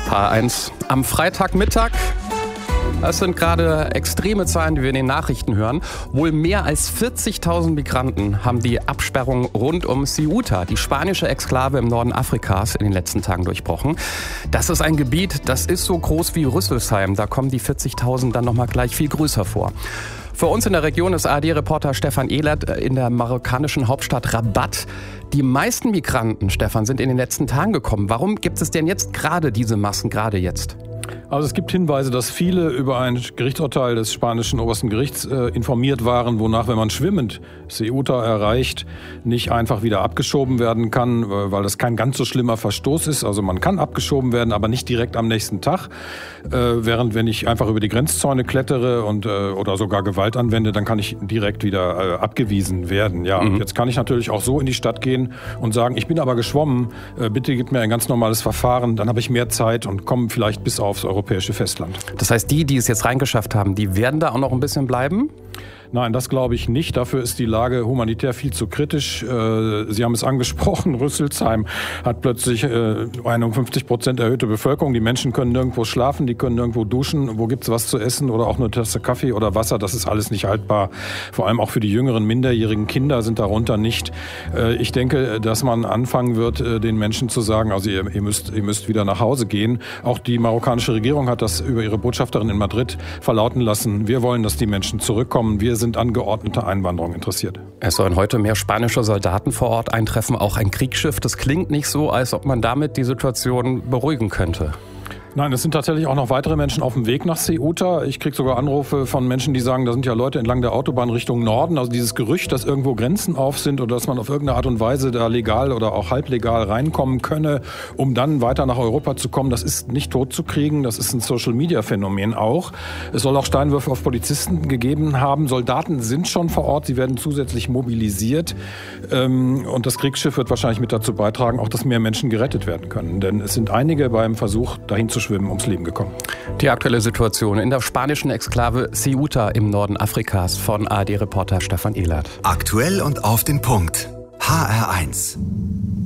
H1 am Freitagmittag. Das sind gerade extreme Zahlen, die wir in den Nachrichten hören. Wohl mehr als 40.000 Migranten haben die Absperrung rund um Ceuta, die spanische Exklave im Norden Afrikas, in den letzten Tagen durchbrochen. Das ist ein Gebiet, das ist so groß wie Rüsselsheim. Da kommen die 40.000 dann nochmal gleich viel größer vor. Für uns in der Region ist ARD-Reporter Stefan Ehlert in der marokkanischen Hauptstadt Rabat. Die meisten Migranten, Stefan, sind in den letzten Tagen gekommen. Warum gibt es denn jetzt gerade diese Massen, gerade jetzt? Also es gibt Hinweise, dass viele über ein Gerichtsurteil des spanischen obersten Gerichts informiert waren, wonach, wenn man schwimmend Ceuta erreicht, nicht einfach wieder abgeschoben werden kann, weil das kein ganz so schlimmer Verstoß ist. Also man kann abgeschoben werden, aber nicht direkt am nächsten Tag. Während wenn ich einfach über die Grenzzäune klettere oder sogar Gewalt anwende, dann kann ich direkt wieder abgewiesen werden. Ja, und jetzt kann ich natürlich auch so in die Stadt gehen und sagen, ich bin aber geschwommen, bitte gib mir ein ganz normales Verfahren, dann habe ich mehr Zeit und komme vielleicht bis aufs europäische Festland. Das heißt, die es jetzt reingeschafft haben, die werden da auch noch ein bisschen bleiben? Nein, das glaube ich nicht. Dafür ist die Lage humanitär viel zu kritisch. Sie haben es angesprochen, Rüsselsheim hat plötzlich 51% erhöhte Bevölkerung. Die Menschen können nirgendwo schlafen, die können nirgendwo duschen. Wo gibt's was zu essen oder auch eine Tasse Kaffee oder Wasser? Das ist alles nicht haltbar. Vor allem auch für die jüngeren, minderjährigen Kinder sind darunter nicht. Ich denke, dass man anfangen wird, den Menschen zu sagen, also ihr müsst wieder nach Hause gehen. Auch die marokkanische Regierung hat das über ihre Botschafterin in Madrid verlauten lassen. Wir wollen, dass die Menschen zurückkommen. Wir sind an geordneter Einwanderung interessiert. Es sollen heute mehr spanische Soldaten vor Ort eintreffen, auch ein Kriegsschiff. Das klingt nicht so, als ob man damit die Situation beruhigen könnte. Nein, es sind tatsächlich auch noch weitere Menschen auf dem Weg nach Ceuta. Ich kriege sogar Anrufe von Menschen, die sagen, da sind ja Leute entlang der Autobahn Richtung Norden. Also dieses Gerücht, dass irgendwo Grenzen auf sind oder dass man auf irgendeine Art und Weise da legal oder auch halblegal reinkommen könne, um dann weiter nach Europa zu kommen, das ist nicht totzukriegen. Das ist ein Social-Media-Phänomen auch. Es soll auch Steinwürfe auf Polizisten gegeben haben. Soldaten sind schon vor Ort, sie werden zusätzlich mobilisiert. Und das Kriegsschiff wird wahrscheinlich mit dazu beitragen, auch dass mehr Menschen gerettet werden können. Denn es sind einige beim Versuch, dahin zu schwimmen, ums Leben gekommen. Die aktuelle Situation in der spanischen Exklave Ceuta im Norden Afrikas von ARD-Reporter Stefan Ehlert. Aktuell und auf den Punkt. HR1.